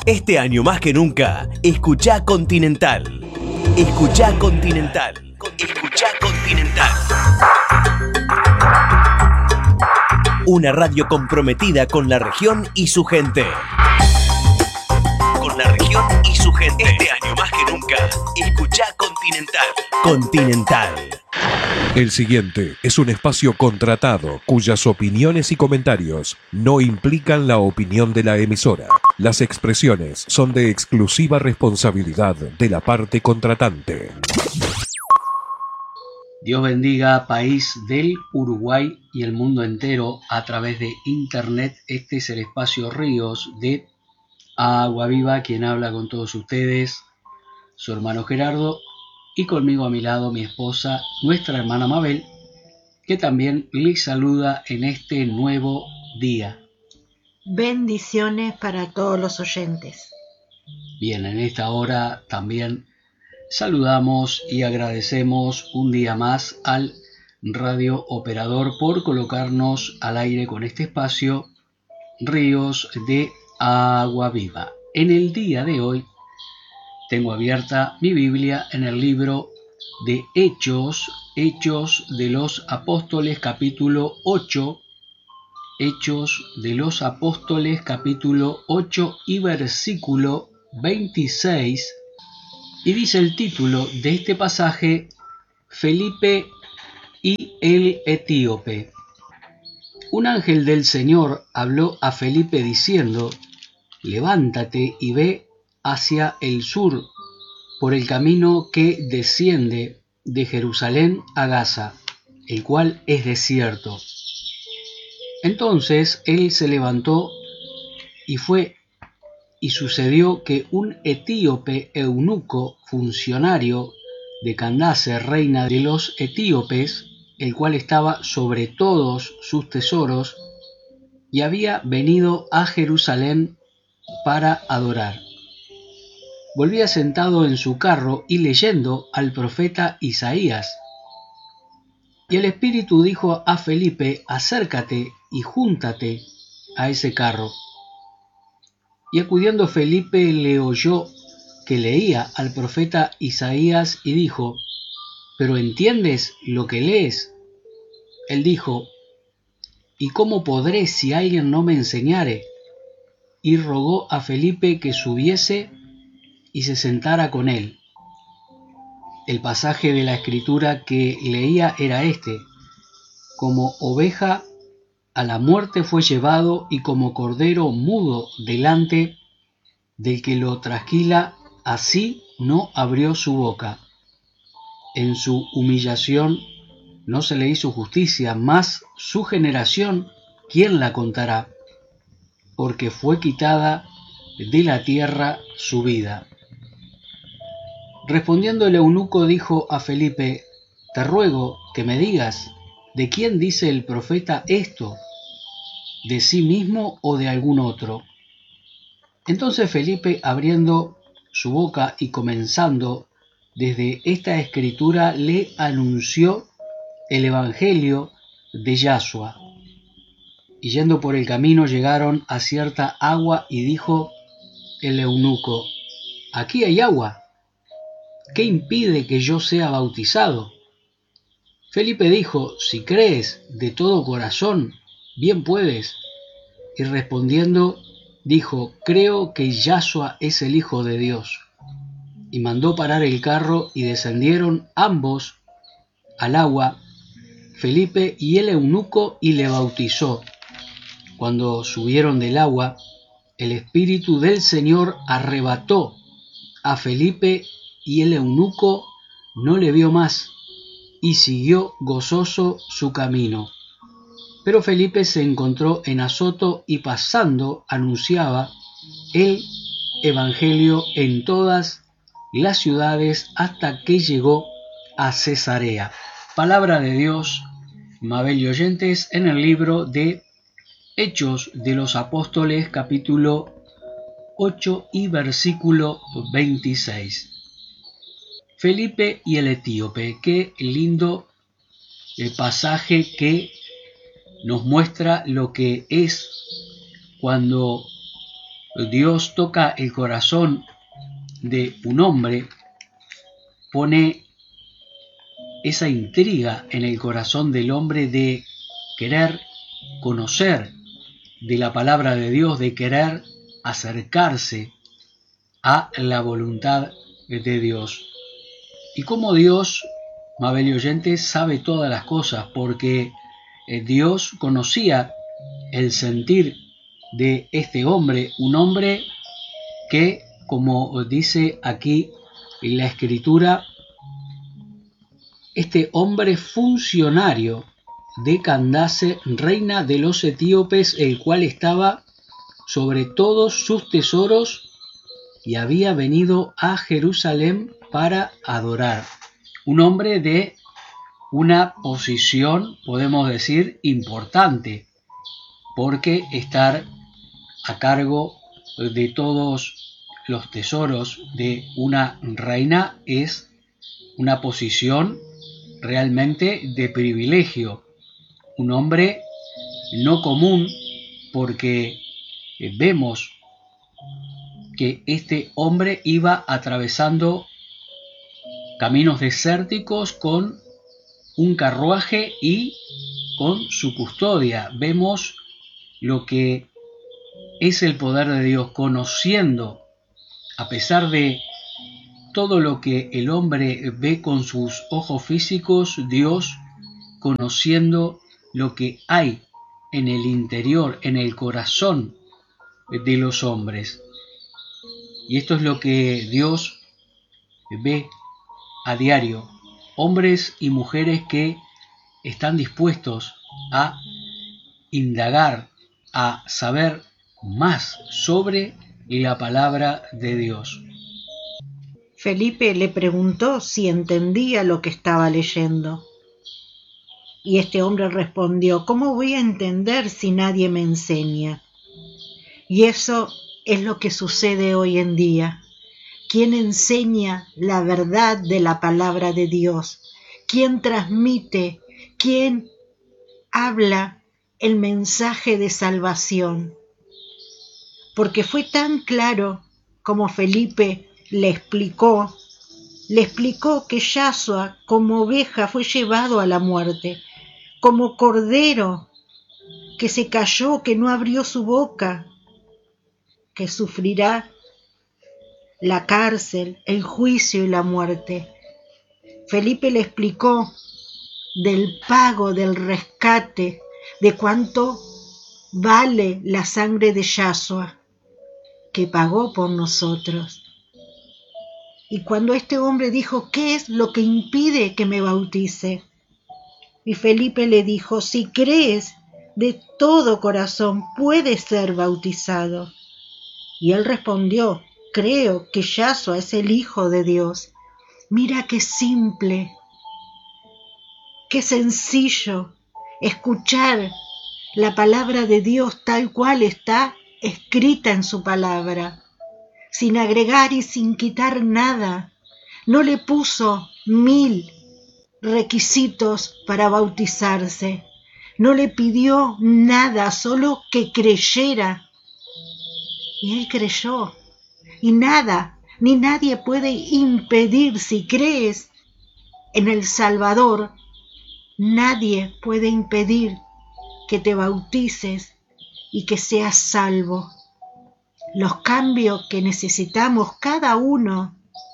Este año más que nunca, escuchá Continental. Escuchá Continental. Escuchá Continental. Una radio comprometida con la región y su gente. Con la región y su gente. Este año más que nunca, escuchá Continental. Continental. El siguiente es un espacio contratado cuyas opiniones y comentarios no implican la opinión de la emisora. Las expresiones son de exclusiva responsabilidad de la parte contratante. Dios bendiga país del Uruguay y el mundo entero a través de internet. Este es el espacio Ríos de Agua Viva, quien habla con todos ustedes, su hermano Gerardo, y conmigo a mi lado mi esposa, nuestra hermana Mabel, que también les saluda en este nuevo día. Bendiciones para todos los oyentes. Bien, en esta hora también saludamos y agradecemos un día más al radio operador por colocarnos al aire con este espacio Ríos de Agua Viva. En el día de hoy tengo abierta mi Biblia en el libro de Hechos de los Apóstoles capítulo 8, Hechos de los Apóstoles capítulo 8 y versículo 26, y dice el título de este pasaje: Felipe y el etíope. Un ángel del Señor habló a Felipe diciendo: levántate y ve hacia el sur, por el camino que desciende de Jerusalén a Gaza, el cual es desierto. Entonces él se levantó y fue, y sucedió que un etíope eunuco, funcionario de Candace, reina de los etíopes, el cual estaba sobre todos sus tesoros, y había venido a Jerusalén para adorar, volvía sentado en su carro y leyendo al profeta Isaías. Y el Espíritu dijo a Felipe: acércate y júntate a ese carro. Y acudiendo Felipe le oyó que leía al profeta Isaías y dijo: ¿pero entiendes lo que lees? Él dijo: ¿y cómo podré si alguien no me enseñare? Y rogó a Felipe que subiese y se sentara con él. El pasaje de la escritura que leía era este: como oveja a la muerte fue llevado, y como cordero mudo delante del que lo trasquila, así no abrió su boca. En su humillación no se le hizo justicia, mas su generación, ¿quién la contará? Porque fue quitada de la tierra su vida. Respondiendo el eunuco dijo a Felipe: te ruego que me digas, ¿de quién dice el profeta esto? ¿De sí mismo o de algún otro? Entonces Felipe, abriendo su boca y comenzando desde esta escritura, le anunció el evangelio de Yahshua. Y yendo por el camino llegaron a cierta agua, y dijo el eunuco: aquí hay agua, ¿qué impide que yo sea bautizado? Felipe dijo: si crees de todo corazón, bien puedes. Y respondiendo dijo: creo que Yahshua es el Hijo de Dios. Y mandó parar el carro, y descendieron ambos al agua, Felipe y el eunuco, y le bautizó. Cuando subieron del agua, el Espíritu del Señor arrebató a Felipe, y el eunuco no le vio más, y siguió gozoso su camino. Pero Felipe se encontró en Azoto, y pasando anunciaba el evangelio en todas las ciudades hasta que llegó a Cesarea. Palabra de Dios, Mabel y oyentes, en el libro de Hechos de los Apóstoles capítulo 8 y versículo 26. Felipe y el etíope. Qué lindo el pasaje que nos muestra lo que es cuando Dios toca el corazón de un hombre, pone esa intriga en el corazón del hombre de querer conocer de la palabra de Dios, de querer acercarse a la voluntad de Dios. Y como Dios, Mabel y oyentes, sabe todas las cosas, porque Dios conocía el sentir de este hombre, un hombre que, como dice aquí en la Escritura, este hombre funcionario de Candace, reina de los etíopes, el cual estaba sobre todos sus tesoros y había venido a Jerusalén para adorar. Un hombre de una posición, podemos decir, importante, porque estar a cargo de todos los tesoros de una reina es una posición realmente de privilegio. Un hombre no común, porque vemos que este hombre iba atravesando caminos desérticos con un carruaje y con su custodia. Vemos lo que es el poder de Dios, conociendo, a pesar de todo lo que el hombre ve con sus ojos físicos, Dios conociendo lo que hay en el interior, en el corazón de los hombres. Y esto es lo que Dios ve a diario, hombres y mujeres que están dispuestos a indagar, a saber más sobre la palabra de Dios. Felipe le preguntó si entendía lo que estaba leyendo. Y este hombre respondió: ¿cómo voy a entender si nadie me enseña? Y eso es lo que sucede hoy en día. ¿Quién enseña la verdad de la palabra de Dios? ¿Quién transmite? ¿Quién habla el mensaje de salvación? Porque fue tan claro como Felipe le explicó que Yahshua como oveja fue llevado a la muerte, como cordero que se cayó, que no abrió su boca, que sufrirá la cárcel, el juicio y la muerte. Felipe le explicó del pago, del rescate, de cuánto vale la sangre de Yahshua, que pagó por nosotros. Y cuando este hombre dijo: ¿qué es lo que impide que me bautice? Y Felipe le dijo: si crees de todo corazón, puedes ser bautizado. Y él respondió: creo que Yahshua es el Hijo de Dios. Mira qué simple, qué sencillo escuchar la palabra de Dios tal cual está escrita en su palabra, sin agregar y sin quitar nada. No le puso 1000 requisitos para bautizarse. No le pidió nada, solo que creyera. Y él creyó. Y nada, ni nadie puede impedir, si crees en el Salvador, nadie puede impedir que te bautices y que seas salvo. Los cambios que necesitamos cada uno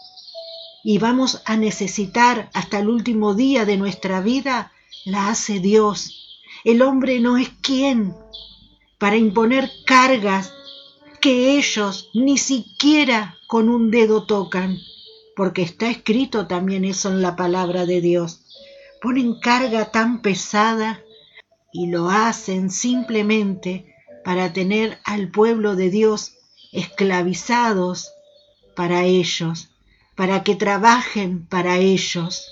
y vamos a necesitar hasta el último día de nuestra vida, la hace Dios. El hombre no es quien para imponer cargas que ellos ni siquiera con un dedo tocan, porque está escrito también eso en la palabra de Dios. Ponen carga tan pesada y lo hacen simplemente para tener al pueblo de Dios esclavizados para ellos, para que trabajen para ellos.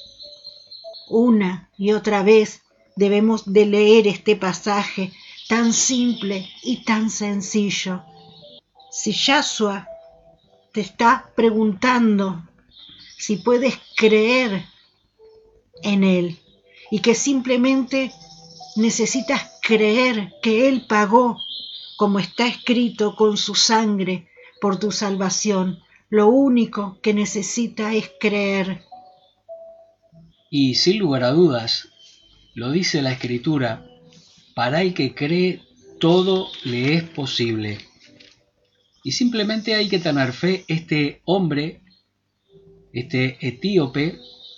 Una y otra vez debemos de leer este pasaje tan simple y tan sencillo. Si Yahshua te está preguntando si puedes creer en Él y que simplemente necesitas creer que Él pagó como está escrito, con su sangre por tu salvación. Lo único que necesita es creer. Y sin lugar a dudas, lo dice la Escritura, para el que cree todo le es posible. Y simplemente hay que tener fe. Este hombre, este etíope,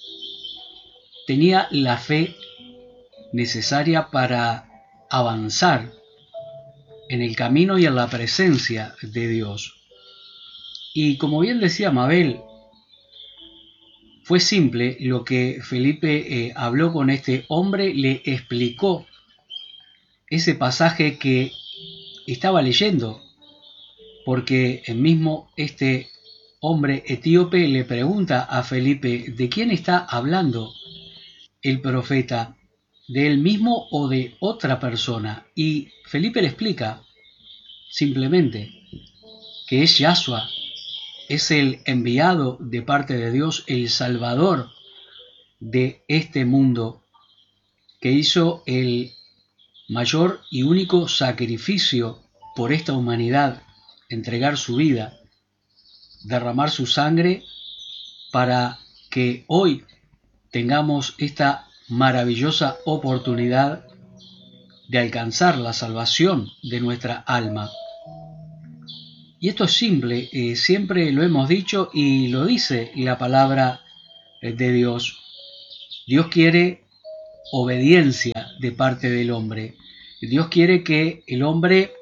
tenía la fe necesaria para avanzar en el camino y en la presencia de Dios. Y como bien decía Mabel, fue simple lo que Felipe habló con este hombre, le explicó ese pasaje que estaba leyendo, porque el mismo este hombre etíope le pregunta a Felipe, ¿de quién está hablando el profeta? ¿De él mismo o de otra persona? Y Felipe le explica simplemente que es Yahshua, es el enviado de parte de Dios, el Salvador de este mundo, que hizo el mayor y único sacrificio por esta humanidad, entregar su vida, derramar su sangre para que hoy tengamos esta maravillosa oportunidad de alcanzar la salvación de nuestra alma. Y esto es simple, siempre lo hemos dicho y lo dice la palabra de Dios. Dios quiere obediencia de parte del hombre. Dios quiere que el hombre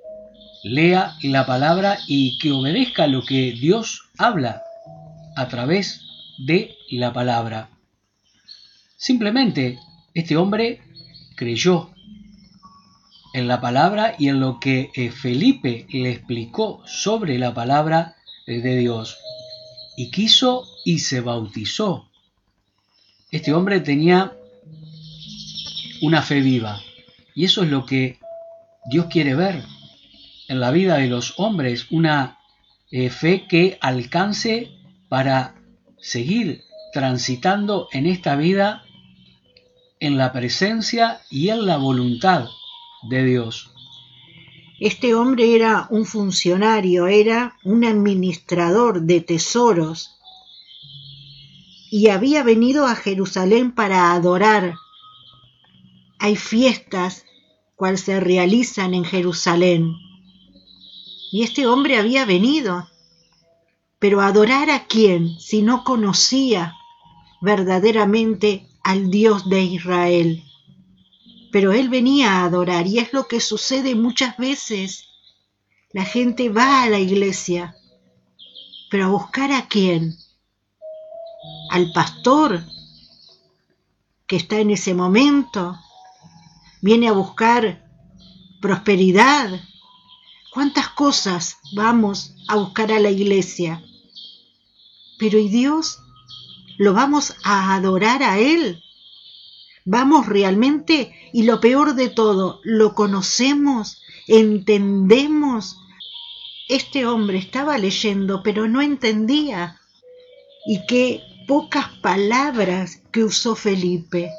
lea la palabra y que obedezca lo que Dios habla a través de la palabra. Simplemente este hombre creyó en la palabra y en lo que Felipe le explicó sobre la palabra de Dios, y quiso y se bautizó. Este hombre tenía una fe viva, y eso es lo que Dios quiere ver en la vida de los hombres, una fe que alcance para seguir transitando en esta vida en la presencia y en la voluntad de Dios. Este hombre era un funcionario, era un administrador de tesoros y había venido a Jerusalén para adorar. Hay fiestas cual se realizan en Jerusalén. Y este hombre había venido, pero ¿a adorar a quién si no conocía verdaderamente al Dios de Israel? Pero él venía a adorar, y es lo que sucede muchas veces. La gente va a la iglesia, pero ¿a buscar a quién? ¿Al pastor que está en ese momento? ¿Viene a buscar prosperidad? ¿Cuántas cosas vamos a buscar a la iglesia? Pero ¿y Dios? ¿Lo vamos a adorar a Él? ¿Vamos realmente? Y lo peor de todo, ¿lo conocemos? ¿Entendemos? Este hombre estaba leyendo, pero no entendía. Y qué pocas palabras que usó Felipe.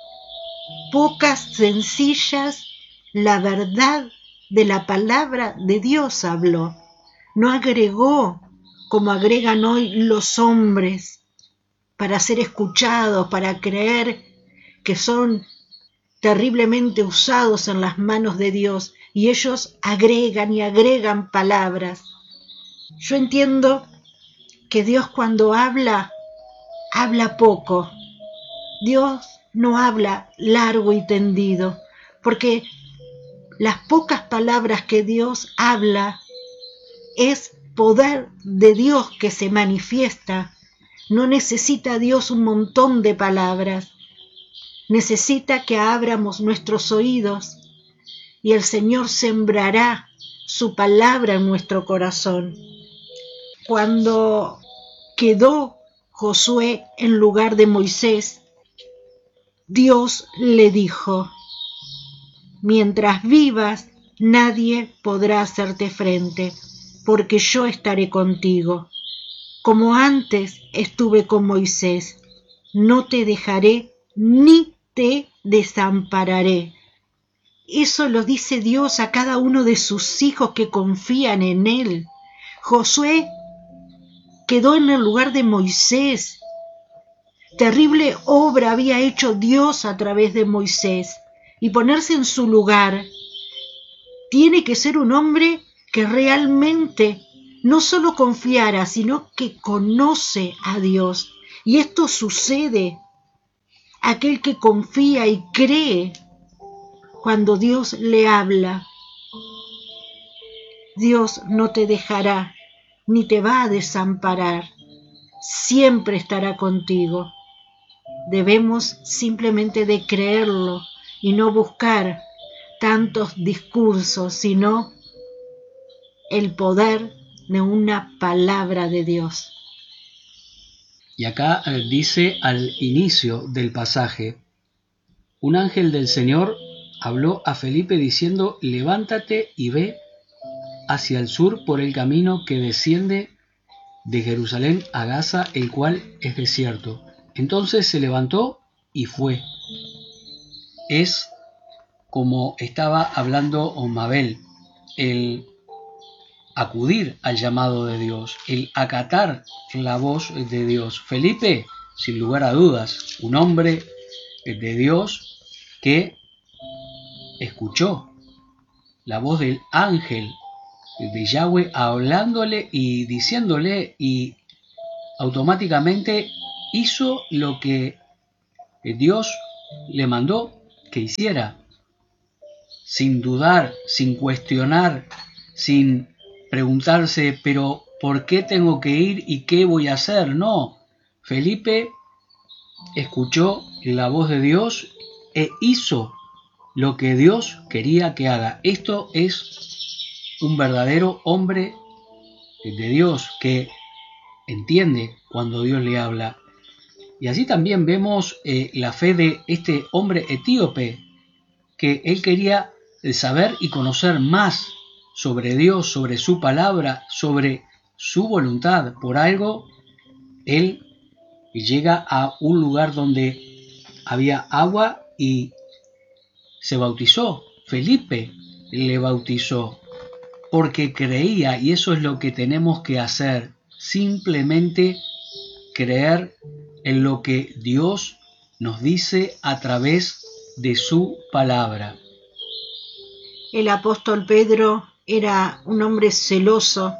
Pocas, sencillas, la verdad de la palabra de Dios habló. No agregó como agregan hoy los hombres para ser escuchados, para creer que son terriblemente usados en las manos de Dios, y ellos agregan y agregan palabras. Yo entiendo que Dios cuando habla, habla poco. Dios no habla largo y tendido, porque las pocas palabras que Dios habla es poder de Dios que se manifiesta. No necesita Dios un montón de palabras. Necesita que abramos nuestros oídos y el Señor sembrará su palabra en nuestro corazón. Cuando quedó Josué en lugar de Moisés, Dios le dijo: mientras vivas, nadie podrá hacerte frente, porque yo estaré contigo. Como antes estuve con Moisés, no te dejaré ni te desampararé. Eso lo dice Dios a cada uno de sus hijos que confían en Él. Josué quedó en el lugar de Moisés. Terrible obra había hecho Dios a través de Moisés. Y ponerse en su lugar tiene que ser un hombre que realmente no solo confiara, sino que conoce a Dios. Y esto sucede. Aquel que confía y cree cuando Dios le habla. Dios no te dejará ni te va a desamparar. Siempre estará contigo. Debemos simplemente de creerlo y no buscar tantos discursos, sino el poder de una palabra de Dios. Y acá dice al inicio del pasaje, un ángel del Señor habló a Felipe diciendo, levántate y ve hacia el sur por el camino que desciende de Jerusalén a Gaza, el cual es desierto. Entonces se levantó y fue. Es como estaba hablando Mabel, el acudir al llamado de Dios, el acatar la voz de Dios. Felipe, sin lugar a dudas, un hombre de Dios que escuchó la voz del ángel de Yahweh hablándole y diciéndole, y automáticamente hizo lo que Dios le mandó que hiciera, sin dudar, sin cuestionar, sin preguntarse, pero ¿por qué tengo que ir y qué voy a hacer? No, Felipe escuchó la voz de Dios e hizo lo que Dios quería que haga. Esto es un verdadero hombre de Dios que entiende cuando Dios le habla. Y así también vemos la fe de este hombre etíope, que él quería saber y conocer más sobre Dios, sobre su palabra, sobre su voluntad. Por algo, él llega a un lugar donde había agua y se bautizó. Felipe le bautizó porque creía, y eso es lo que tenemos que hacer, simplemente creer en lo que Dios nos dice a través de su palabra. El apóstol Pedro era un hombre celoso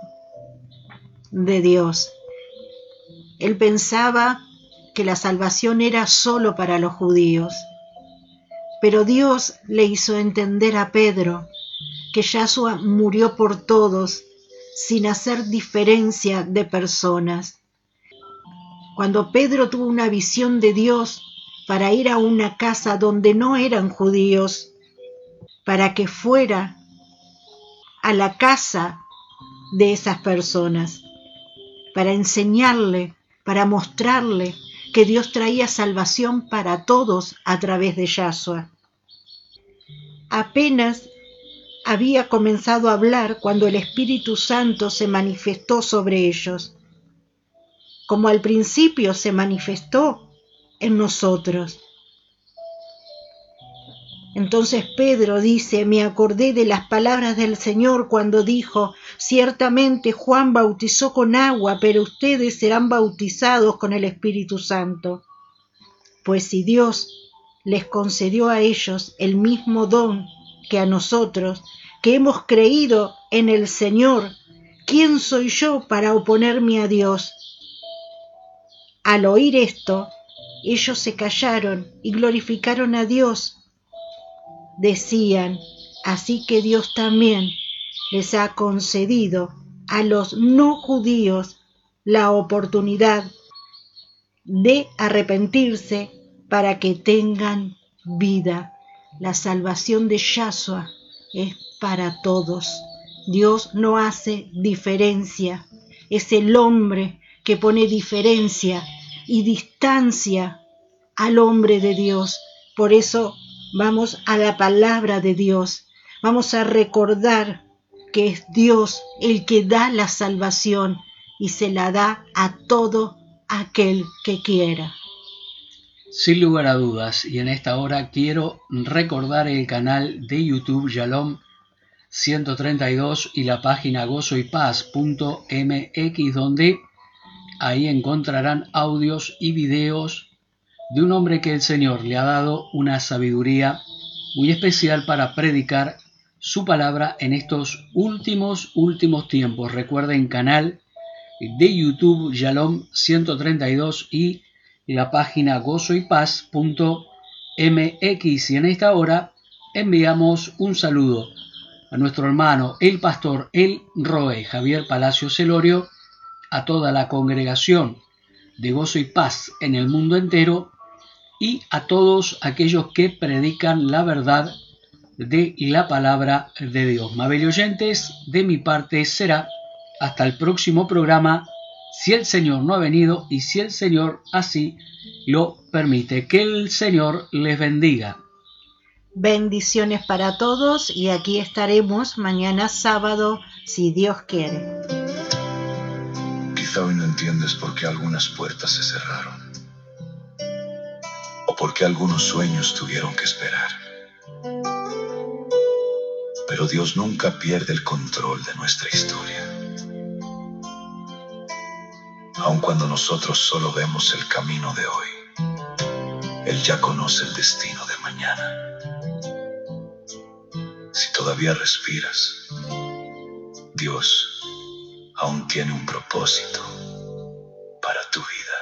de Dios. Él pensaba que la salvación era solo para los judíos. Pero Dios le hizo entender a Pedro que Yahshua murió por todos, sin hacer diferencia de personas. Cuando Pedro tuvo una visión de Dios para ir a una casa donde no eran judíos, para que fuera a la casa de esas personas, para enseñarle, para mostrarle que Dios traía salvación para todos a través de Yahshua. Apenas había comenzado a hablar cuando el Espíritu Santo se manifestó sobre ellos, como al principio se manifestó en nosotros. Entonces Pedro dice, me acordé de las palabras del Señor cuando dijo, ciertamente Juan bautizó con agua, pero ustedes serán bautizados con el Espíritu Santo. Pues si Dios les concedió a ellos el mismo don que a nosotros, que hemos creído en el Señor, ¿quién soy yo para oponerme a Dios? Al oír esto, ellos se callaron y glorificaron a Dios. Decían, así que Dios también les ha concedido a los no judíos la oportunidad de arrepentirse para que tengan vida. La salvación de Yahshua es para todos. Dios no hace diferencia. Es el hombre que pone diferencia y distancia al hombre de Dios. Por eso vamos a la palabra de Dios. Vamos a recordar que es Dios el que da la salvación y se la da a todo aquel que quiera. Sin lugar a dudas, y en esta hora quiero recordar el canal de YouTube Shalom 132 y la página gozoypaz.mx, donde ahí encontrarán audios y videos de un hombre que el Señor le ha dado una sabiduría muy especial para predicar su palabra en estos últimos tiempos. Recuerden, canal de YouTube Shalom 132 y la página gozoypaz.mx. Y en esta hora enviamos un saludo a nuestro hermano, el pastor El Roe, Javier Palacio Celorio, a toda la congregación de Gozo y Paz en el mundo entero y a todos aquellos que predican la verdad de la palabra de Dios. Mabel oyentes, de mi parte será hasta el próximo programa, si el Señor no ha venido y si el Señor así lo permite. Que el Señor les bendiga. Bendiciones para todos y aquí estaremos mañana sábado, si Dios quiere. Quizá hoy no entiendes por qué algunas puertas se cerraron o por qué algunos sueños tuvieron que esperar. Pero Dios nunca pierde el control de nuestra historia. Aun cuando nosotros solo vemos el camino de hoy, Él ya conoce el destino de mañana. Si todavía respiras, Dios aún tiene un propósito para tu vida.